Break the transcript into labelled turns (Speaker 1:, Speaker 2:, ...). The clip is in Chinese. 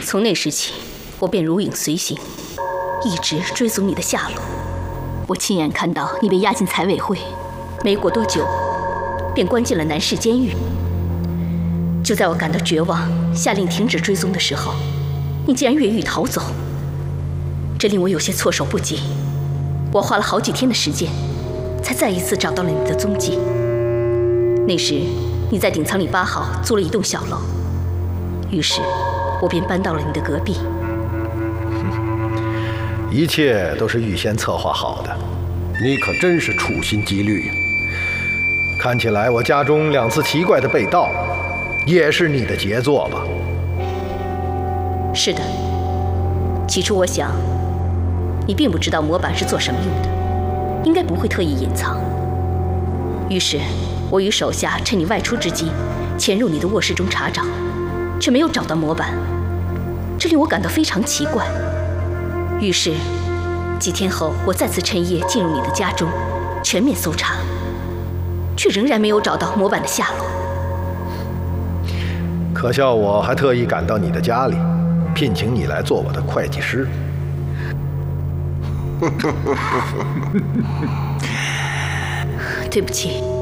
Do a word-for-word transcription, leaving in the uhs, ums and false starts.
Speaker 1: 从那时起，我便如影随形，一直追踪你的下落。我亲眼看到你被押进财委会，没过多久，便关进了南市监狱。就在我感到绝望，下令停止追踪的时候，你竟然越狱逃走，这令我有些措手不及。我花了好几天的时间，才再一次找到了你的踪迹。那时，你在顶仓里八号租了一栋小楼，于是，我便搬到了你的隔壁。
Speaker 2: 一切都是预先策划好的，
Speaker 3: 你可真是处心积虑。
Speaker 2: 看起来我家中两次奇怪的被盗，也是你的杰作吧？
Speaker 1: 是的。起初我想，你并不知道模板是做什么用的，应该不会特意隐藏。于是，我与手下趁你外出之机，潜入你的卧室中查找，却没有找到模板，这令我感到非常奇怪。于是，几天后，我再次趁夜进入你的家中，全面搜查，却仍然没有找到模板的下落。
Speaker 2: 可笑我还特意赶到你的家里，聘请你来做我的会计师。
Speaker 1: 对不起。